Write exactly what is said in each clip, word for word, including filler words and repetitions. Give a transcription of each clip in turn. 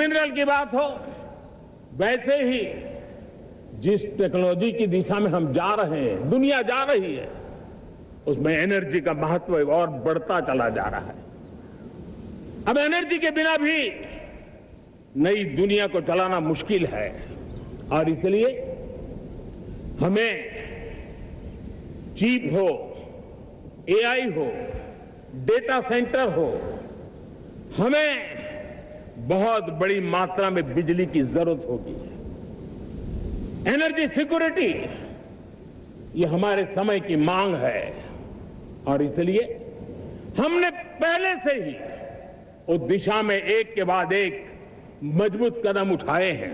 Mineral की बात हो, वैसे ही जिस टेक्नोलॉजी की दिशा में हम जा रहे हैं, दुनिया जा रही है, उसमें एनर्जी का महत्व और बढ़ता चला जा रहा है। अब एनर्जी के बिना भी नई दुनिया को चलाना मुश्किल है और इसलिए हमें चिप हो, एआई हो, डेटा सेंटर हो, हमें बहुत बड़ी मात्रा में बिजली की जरूरत होगी। एनर्जी सिक्योरिटी ये हमारे समय की मांग है और इसलिए हमने पहले से ही उस दिशा में एक के बाद एक मजबूत कदम उठाए हैं।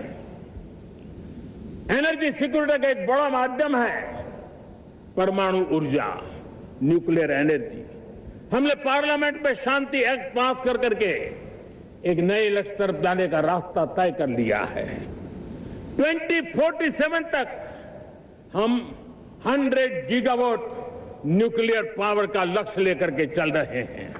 एनर्जी सिक्योरिटी का एक बड़ा माध्यम है परमाणु ऊर्जा, न्यूक्लियर एनर्जी। हमने पार्लियामेंट में शांति एक्ट पास कर करके एक नए लक्ष्य तरफ जाने का रास्ता तय कर लिया है। दो हज़ार सैंतालीस तक हम सौ गीगावाट न्यूक्लियर पावर का लक्ष्य लेकर के चल रहे हैं।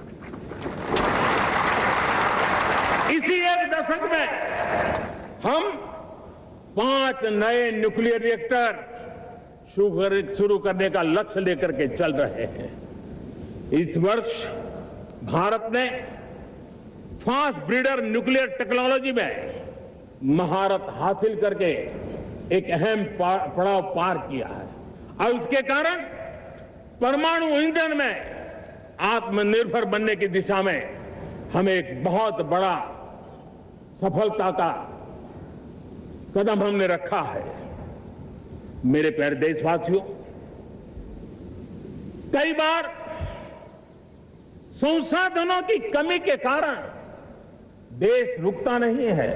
इसी एक दशक में हम पांच नए न्यूक्लियर रिएक्टर शुरू करने का लक्ष्य लेकर के चल रहे हैं। इस वर्ष भारत ने फास्ट ब्रीडर न्यूक्लियर टेक्नोलॉजी में महारत हासिल करके एक अहम पड़ाव पार किया है और उसके कारण परमाणु ईंधन में आत्मनिर्भर बनने की दिशा में हमें एक बहुत बड़ा सफलता का कदम हमने रखा है। मेरे प्यारे देशवासियों, कई बार संसाधनों की कमी के कारण देश रुकता नहीं है,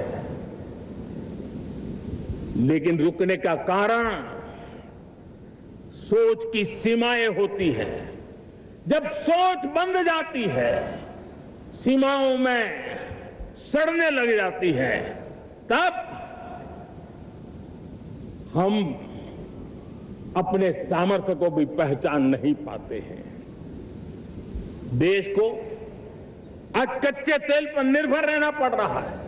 लेकिन रुकने का कारण सोच की सीमाएं होती हैं। जब सोच बंद जाती है, सीमाओं में सड़ने लग जाती है, तब हम अपने सामर्थ्य को भी पहचान नहीं पाते हैं। देश को आज कच्चे तेल पर निर्भर रहना पड़ रहा है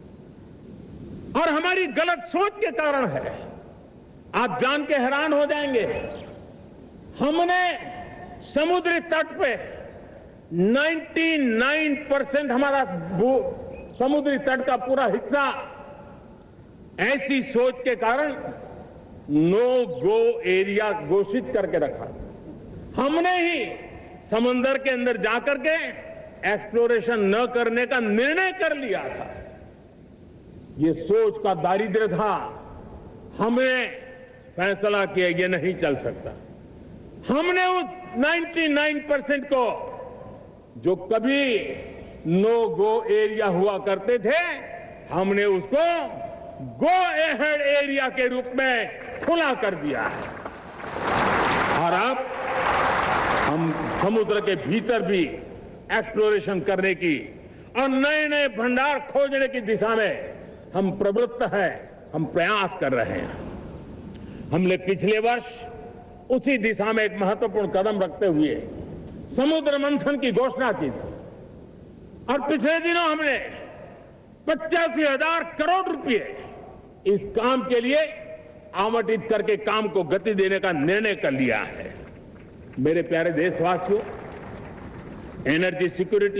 और हमारी गलत सोच के कारण है। आप जान के हैरान हो जाएंगे, हमने समुद्री तट पे निन्यानवे परसेंट हमारा समुद्री तट का पूरा हिस्सा ऐसी सोच के कारण नो गो एरिया घोषित करके रखा। हमने ही समंदर के अंदर जाकर के एक्सप्लोरेशन न करने का निर्णय कर लिया था। ये सोच का दारिद्र्य था। हमने फैसला किया ये नहीं चल सकता। हमने उस निन्यानवे परसेंट को जो कभी नो गो एरिया हुआ करते थे, हमने उसको गो एहेड एरिया के रूप में खुला कर दिया है और अब हम समुद्र के भीतर भी एक्सप्लोरेशन करने की और नए नए भंडार खोजने की दिशा में हम प्रवृत्त हैं, हम प्रयास कर रहे हैं। हमने पिछले वर्ष उसी दिशा में एक महत्वपूर्ण कदम रखते हुए समुद्र मंथन की घोषणा की थी और पिछले दिनों हमने पचासी हजार करोड़ रुपए इस काम के लिए आवंटित करके काम को गति देने का निर्णय कर लिया है। मेरे प्यारे देशवासियों, एनर्जी सिक्योरिटी,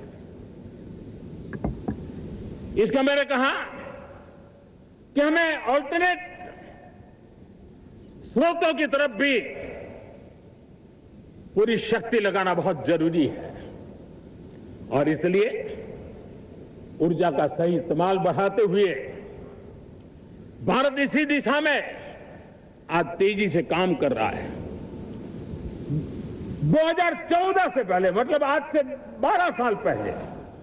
इसका मैंने कहा कि हमें ऑल्टरनेट स्रोतों की तरफ भी पूरी शक्ति लगाना बहुत जरूरी है और इसलिए ऊर्जा का सही इस्तेमाल बढ़ाते हुए भारत इसी दिशा में आज तेजी से काम कर रहा है। दो हज़ार चौदह से पहले, मतलब आज से बारह साल पहले,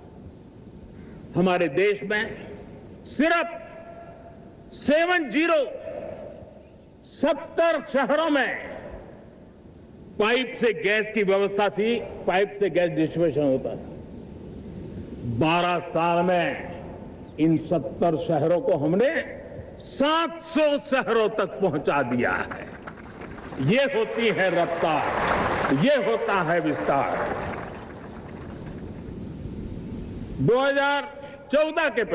हमारे देश में सिर्फ सेवन जीरो सत्तर शहरों में पाइप से गैस की व्यवस्था थी, पाइप से गैस डिस्ट्रीब्यूशन होता था। बारह साल में इन सत्तर शहरों को हमने सात सौ शहरों तक पहुंचा दिया है। ये होती है रफ्तार, ये होता है विस्तार। दो हज़ार चौदह के